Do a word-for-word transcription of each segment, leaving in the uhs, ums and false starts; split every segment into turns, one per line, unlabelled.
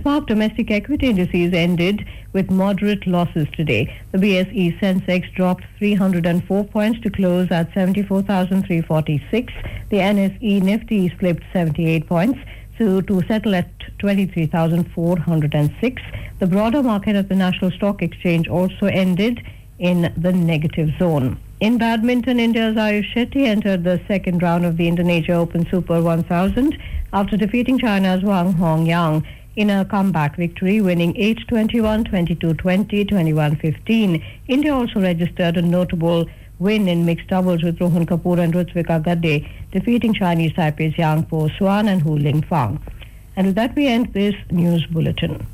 Benchmark domestic equity indices ended with moderate losses today. The B S E Sensex dropped three hundred four points to close at seventy-four thousand three hundred forty-six. The N S E Nifty slipped seventy-eight points so to settle at twenty-three thousand four hundred six. The broader market at the National Stock Exchange also ended in the negative zone. In badminton, India's Ayush Shetty entered the second round of the Indonesia Open Super one thousand after defeating China's Wang Hongyang in a comeback victory, winning eight twenty-one, twenty-two twenty, twenty-one fifteen. India also registered a notable win in mixed doubles with Rohan Kapoor and Rutvika Gadde, defeating Chinese Taipei's Yang Po Swan and Hu Lingfang. And with that, we end this news bulletin.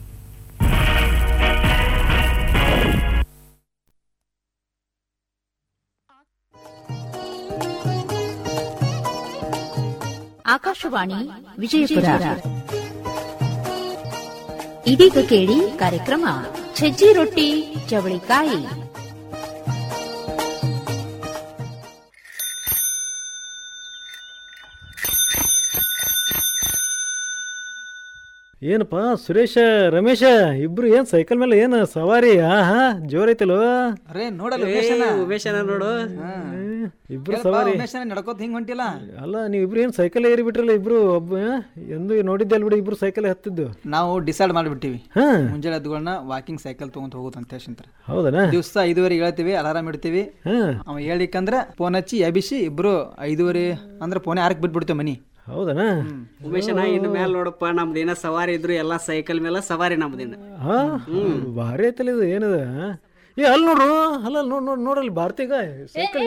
Akashvani Vijayapura. ಇದೀಗ ಕೇಳಿ ಕಾರ್ಯಕ್ರಮ ಸಜ್ಜಿ ರೊಟ್ಟಿ ಚವಳಿಕಾಯಿ.
ಏನಪ್ಪ ಸುರೇಶ ರಮೇಶ ಇಬ್ರು ಏನ್ cycle ಮೇಲೆ ಏನ್ ಸವಾರಿ ಹಾ ಜೋರೈತಲ್ವ?
ಅರೇ ನೋಡಲ್ಲ
ಉಮೇಶನ ನೋಡು,
ಇಬ್ರು ಸವಾರಿ
ನಡ್ಕೋತ ಹಿಂಗ್ ಹೊಂಟಿಲ್ಲ.
ಅಲ್ಲ ನೀವ್ ಇಬ್ರು ಏನ್ ಸೈಕಲ್ ಏರಿ ಬಿಟ್ರಲ್ಲ ಇಬ್ರು? ಒಬ್ಬ ಎಂದು ನೋಡಿದ್ದೆ ಅಲ್ಬಿಡಿ ಇಬ್ರು ಸೈಕಲ್ ಹತ್ತಿದ್ದು.
ನಾವು ಡಿಸೈಡ್ ಮಾಡ್ಬಿಟ್ಟಿವಿ ಮುಂಜಾನೆ ಎದ್ದುಗಳನ್ನ ವಾಕಿಂಗ್ ಸೈಕಲ್ ತಗೊಂಡ್ ಹೋಗುತ್ತ ಅಂತ ಹೇಳ್ತಾರೆ.
ಹೌದಾ?
ದಿವಸ ಐದುವರೆಗೆ ಹೇಳ್ತೀವಿ, ಅಲಾರಾಮ್ ಇಡ್ತೀವಿ. ಅವ ಹೇಳಿಕಂದ್ರ ಫೋನ್ ಹಚ್ಚಿ ಎಬಿಸಿ ಇಬ್ರು ಐದುವರೆ ಅಂದ್ರೆ ಫೋನ್ ಆರಕ್ ಬಿಟ್ಬಿಡ್ತೇವೆ ಮನಿ.
ಹೌದಾ?
ಉಮೇಶನ ಇನ್ನು ಮೇಲೆ ನೋಡಪ್ಪ, ನಮ್ದು ಏನ ಸವಾರಿ ಇದ್ರು ಎಲ್ಲಾ ಸೈಕಲ್ ಮೇಲೆ ಸವಾರಿ ನಮ್ದಿನ.
ಹಾ ಭಾರಿ ಐತಲ್ಲ ಇದು ಏನದ? ಏ ಅಲ್ಲಿ ನೋಡ್ರು, ಅಲ್ಲ ನೋಡ್ ನೋಡ್ ನೋಡಲ್ಲಿ ಭಾರತೀಗ ಸೈಕಲ್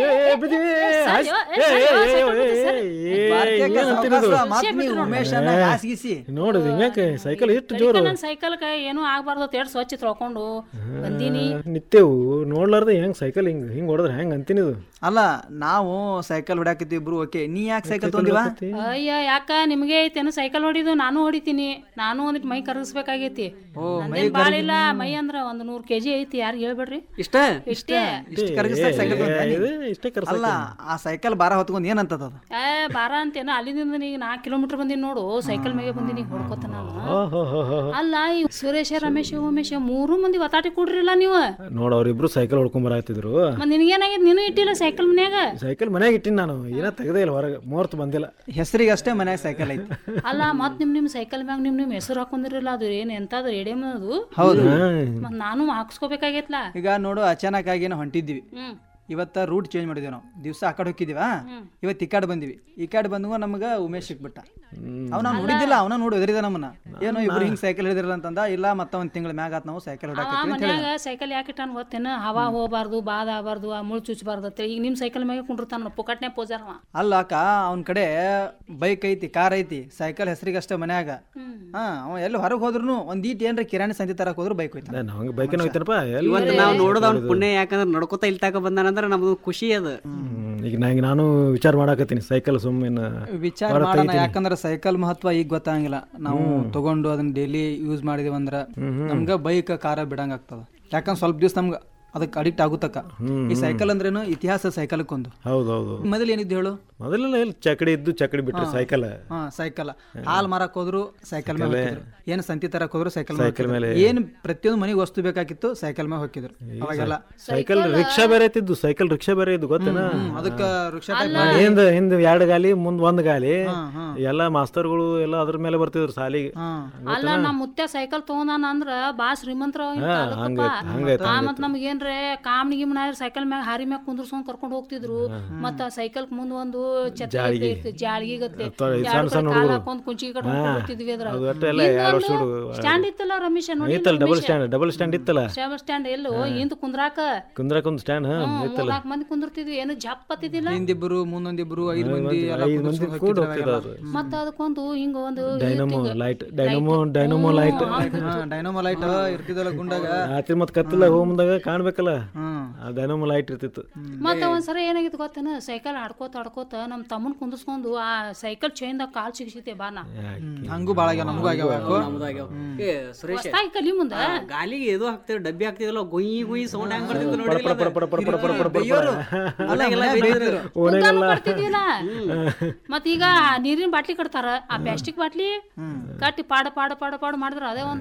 ನೋಡುದು ಹಿಂಗಾಕೆ ಸೈಕಲ್ ಎಷ್ಟು ಜೋರು.
ಸೈಕಲ್ ಏನು ಆಗ್ಬಾರ್ದು ತೇಡ್ ಸ್ವಚ್ಛ ತೊಳ್ಕೊಂಡು ಬಂದೀನಿ.
ನಿತ್ಯವು ನೋಡ್ಲಾರ್ದ ಹೆಂಗ್ ಸೈಕಲ್ ಹಿಂಗ್ ಹಿಂಗ್ ಹೊಡೆದ್ರೆ ಹೆಂಗ್ ಅಂತೀನಿ ಇದು.
ಅಲ್ಲ ನಾವು ಸೈಕಲ್ ಹೊಡ್ಯಾಕತ್ತೀವಿ ಇಬ್ರು. ಓಕೆ, ನೀ ಯಾಕೆ ಸೈಕಲ್ ತೊಗೊಂಡಿವ?
ಅಯ್ಯ ಯಾಕ ನಿಮ್ಗೆ ಐತೇನು ಸೈಕಲ್ ಹೊಡಿದು? ನಾನು ಹೊಡಿತೀನಿ. ನಾನು ಒಂದಿಟ್ಟು ಮೈ ಕರಗಿಸ್ಬೇಕಾಗೈತಿ. ಬಾಳ ಇಲ್ಲ ಮೈ ಅಂದ್ರ ಒಂದ್ ನೂರ್ ಕೆಜಿ ಐತಿ. ಯಾರು ಹೇಳ್ಬೇಡ್ರಿ.
ಇಷ್ಟ
ಇಷ್ಟೇ
ಅಲ್ಲ, ಆ ಸೈಕಲ್ ಬಾರ ಹೊತ್ಕೊಂಡ್ ಏನಂತದ?
ಏ ಬಾರ ಅಂತೇನ, ಅಲ್ಲಿಂದ ಈಗ ನಾಲ್ಕು ಕಿಲೋಮೀಟರ್ ಬಂದಿನಿ ನೋಡು, ಸೈಕಲ್ ಮೇಲೆ ಬಂದಿನಿ ಹೊಡ್ಕೋತ ನಾನು. ಅಲ್ಲ ಈ ಸುರೇಶ ರಮೇಶ್ ಉಮೇಶ ಮೂರು ಮಂದಿ ಒತ್ತಾಟಿ ಕೊಡ್ರಿಲ್ಲ ನೀವು.
ನೋಡ ಅವ್ರಿಬ್ರು ಸೈಕಲ್ ಹೊಡ್ಕೊಂಡ್ ಬರಾತಿದ್ರು.
ನಿನಗೇನಾಗೈತಿ? ನೀನು ಇಟ್ಟಿಲ್ಲ ಸೈಕಲ್ ಮನ್ಯಾಗ?
ಸೈಕಲ್ ಮನ್ಯಾಗ ಇಟ್ಟಿನಿ ನಾನು, ಏನ ತೆಗದೇ ಇಲ್ಲ ಹೊರಗೆ, ಮುಹೂರ್ತ ಬಂದಿಲ್ಲ.
ಹೆಸರಿಗೆ ಅಷ್ಟೇ ಮನ್ಯಾಗ ಸೈಕಲ್ ಐತಿ.
ಅಲ್ಲ ಮತ್ ನಿಮ್ ನಿಮ್ ಸೈಕಲ್ ಮ್ಯಾಗ ನಿಮ್ ನಿಮ್ ಹೆಸರು ಹಾಕೊಂಡಿರಲ್ಲ, ಅದು ಏನ್ ಎಂತಾದ್ರು ರೇಡಿಯಂ ಅದು.
ಹೌದು,
ಮತ್ ನಾನು ಹಾಕ್ಸ್ಕೋಬೇಕಾಗೈತ್ಲಾ.
ಈಗ ನೋಡು ಅಚಾನಕ್ ಆಗಿ ನಾವು ಹೊಂಟಿದ್ವಿ. ಇವತ್ತ ರೂಟ್ ಚೇಂಜ್ ಮಾಡಿದ್ವಿ. ನಾವು ದಿವಸ ಆ ಕಡೆ ಹೋಗಿದ್ದೀವ, ಇವತ್ತು ಈ ಕಡೆ ಬಂದಿವಿ. ಈ ಕಡೆ ಬಂದ್ವ ನಮ್ಗ ಉಮೇಶ್ ಸಿಕ್ಬಿಟ್ಟ. ಅವ್ ನಾವು ನೋಡಿದ್ದಿಲ್ಲ, ಅವನ ನೋಡಿ ಎದ್ರಿದ ನಮ್ಮನ್ನ. ಏನೋ ಇಬ್ರು ಹಿಂಗ್ ಸೈಕಲ್ ಹಿಡಿದಿರಲ್ಲ ಅಂತಂದ. ಇಲ್ಲ ಮತ್ತ ಒಂದ್ ತಿಂಗಳ ಮ್ಯಾಗ ಆತ್ ನಾವು ಸೈಕಲ್
ಮನ್ಯಾಗ ಸೈಕಲ್ ಯಾಕೆ ಇಟ್ಟಾನ ಗೊತ್ತೇನ? ಹವಾ ಹೋಗ್ಬಾರ್ದು, ಬಾದ ಆಗಬಾರ್ದು, ಮುಳ್ ಚುಚ್ಚಬಾರ್ದು ಅಂತ. ಈಗ ನಿಮ್ ಸೈಕಲ್ ಮ್ಯಾಗ ಕುಂಡಿರ್ತಾನ ಪುಕಟ್ನೆ ಪೂಜಾರವ.
ಅಲ್ಲ ಅಕ್ಕ, ಅವನ್ ಕಡೆ ಬೈಕ್ ಐತಿ, ಕಾರ್ ಐತಿ, ಸೈಕಲ್ ಹೆಸರಿಗೆ ಅಷ್ಟೇ ಮನ್ಯಾಗ. ಹಾ, ಅವ ಎಲ್ಲಿ ಹೊರಗೆ ಹೋದ್ರು ಒಂದ್ ಈಟ್ ಏನ್ರ ಕಿರಾಣಿ ಸಂತಿ ತರಕ್ ಹೋದ್ರು ಬೈಕ್ ಹೋಯ್ತಾನ.
ಇವತ್ತು ನಾವು ನೋಡೋದು ಅವ್ನ ಪುಣ್ಯ. ಯಾಕಂದ್ರೆ ನಡ್ಕೋತಾ ಇಲ್ಲಿ ತಕ ಬಂದಾನಂದ್ರೆ ನಮ್ದು ಖುಷಿ ಅದ.
ಈಗ ನಂಗೆ ನಾನು ವಿಚಾರ ಮಾಡಾಕತ್ತೀನಿ ಸೈಕಲ್ ಸುಮ್ಮನೆ
ವಿಚಾರ ಮಾಡೋಣ. ಯಾಕಂದ್ರೆ ಸೈಕಲ್ ಮಹತ್ವ ಈಗ ಗೊತ್ತಾಗಿಲ್ಲ. ನಾವು ತಗೊಂಡು ಅದನ್ನ ಡೈಲಿ ಯೂಸ್ ಮಾಡಿದೀವಿ ಅಂದ್ರ ನಮ್ಗ ಬೈಕ್ ಕಾರ ಬಿಡಂಗ ಆಗ್ತದ. ಯಾಕಂದ್ರೆ ಸ್ವಲ್ಪ ದಿವಸ ನಮ್ಗ ಅದಕ್ಕೆ ಅಡಿಕ್ಟ್ ಆಗುತ್ತಕ್ಕ. ಈ ಸೈಕಲ್ ಅಂದ್ರೇನು ಇತಿಹಾಸ ಸೈಕಲ್ಕ್ಕೊಂದು.
ಹೌದೌದು.
ಮೊದಲು ಏನಿದ್ದು ಹೇಳು?
ಮೊದಲೆಲ್ಲ ಚಕಡಿ ಇದ್ದು ಚಕಡಿ ಬಿಟ್ರೆ ಸೈಕಲ್.
ಹಾ, ಸೈಕಲ್. ಹಾಲ್ ಮಾರಕ್ ಹೋದ್ರು ಸೈಕಲ್ ಮೇಲೆ, ಏನ್ ಸಂತಿ ತರಕ್ ಹೋದ್ರು ಸೈಕಲ್ ಮೇಲೆ, ಏನ್ ಪ್ರತಿಯೊಂದು ಮನೆಗೆ ವಸ್ತು ಬೇಕಾಗಿತ್ತು ಸೈಕಲ್ ಮೇಲೆ ಹೋಗಿದ್ರು ಅವಾಗೆಲ್ಲ.
ಸೈಕಲ್ ರಿಕ್ಷಾ ಬೇರೆ ಇತ್ತಿದ್ದು, ಸೈಕಲ್ ರಿಕ್ಷಾ ಬೇರೆ ಇದ್ದು ಗೊತ್ತೇನಾ?
ಅದಕ್ಕ ರಿಕ್ಷಾ
ಹಿಂದ ಹಿಂದ ಎರಡು ಗಾಲಿ ಮುಂದ್ ಒಂದ್ ಗಾಲಿ, ಎಲ್ಲಾ ಮಾಸ್ತರ್ಗಳು ಎಲ್ಲ ಅದ್ರ ಮೇಲೆ ಬರ್ತಿದ್ರು ಸಾಲಿಗೆ.
ಅಲ್ಲ ನಮ್ ಮುತ್ಯ ಸೈಕಲ್ ತಗೊಂಡಾನ ಅಂದ್ರ ಬಾ ಶ್ರೀಮಂತರ. ಮತ್ ನಮ್ಗೇನ್ರೆ ಕಾಮಣಿ ಗಿಮ್ನ ಸೈಕಲ್ ಮ್ಯಾಗ ಹಾರಿ ಮ್ಯಾಗ ಕುಂದ್ರಸ್ಕೊಂಡ್ ಕರ್ಕೊಂಡ್ ಹೋಗ್ತಿದ್ರು. ಮತ್ತ ಸೈಕಲ್ ಮುಂದ್ ಒಂದು ಜಾಳಿಗೆ ಗತ್ಲೆ ಹಾಕೊಂಡ್ ಕುಂಚಿಗೆ ಕಟ್ಕೊಂಡ್ ಹೋಗ್ತಿದ್ವಿ. ಅದ್ರ ಸ್ಟ್ಯಾಂಡ್ ಇತ್ತಲ್ಲ ರಮೇಶ್, ನೋಡಿ
ಡಬಲ್ ಸ್ಟ್ಯಾಂಡ್ ಡಬಲ್ ಸ್ಟ್ಯಾಂಡ್ ಇತ್ತಲ್ಲ.
ಡಬಲ್ ಸ್ಟ್ಯಾಂಡ್ ಎಲ್ಲೋ ಹಿಂದ್ ಕುಂದ್ರಾಕ
ಕುಂದ್ರಾಕ ಒಂದು ಸ್ಟ್ಯಾಂಡ್
ನಾಲ್ಕು ಮಂದಿ ಕುಂದಿರ್ತಿದ್ವಿ. ಏನು ಜಪ್ ಹತ್ತಿದಿಲ್ಲ.
ಹಿಂದಿಬ್ರು ಮುಂದೊಂದಿಬ್ರು ಐದು ಮಂದಿ
ಮತ್ತ ಅದಕ್ಕೊಂದು ಹಿಂಗ ಒಂದು
dynamo light dynamo dynamo light
dynamo light ಇರ್ತಿದಲ್ಲ ಗುಂಡಾಗ.
ರಾತ್ರಿ ಮತ್ ಕತ್ತಲ ಹೋಗಂದಾಗ ಕಾಣ್ಬೇಕಲ್ಲ, ಡೈನಮೋ ಲೈಟ್ ಇರ್ತಿತ್ತು.
ಮತ್ತ ಒಂದ್ಸಲ ಏನಾಗಿತ್ತು ಗೊತ್ತೇನ? ಸೈಕಲ್ ಆಡ್ಕೋತ ಆಡ್ಕೋತ ನಮ್ ತಮ್ಮನ್ ಕುಂದಿಸ್ಕೊಂಡು ಆ ಸೈಕಲ್ ಚೈನ್ದಾಗ ಕಾಲ್ ಸಿಗಿಸಿತೆ ಬಾನ.
ಹಂಗೂ ಬಾಳ ನಮಗೂ ಆಗ್ಯಾವ.
ಸುರೇಶ್
ಕಲಿ ಮುಂದ
ಗಾಲಿಗೆ ಇದು ಹಾಕ್ತಿವ್, ಡಬ್ಬಿ ಹಾಕ್ತಿವಲ್ಲ, ಗುಯಿ ಗುಯಿ ಸೌಂಡ್ ಹೆಂಗ್ ಬರ್ತಿತ್ತು ನೋಡಿ.
ಮತ್ತ ಈಗ ನೀರಿನ ಬಾಟ್ಲಿ ಕಟ್ತಾರ, ಆ ಪ್ಲಾಸ್ಟಿಕ್ ಬಾಟ್ಲಿ ಕಟ್ಟಿ ಪಾಡ ಪಾಡ ಪಾಡ ಪಾಡ ಮಾಡಿದ್ರ ಅದೇ ಒಂದ್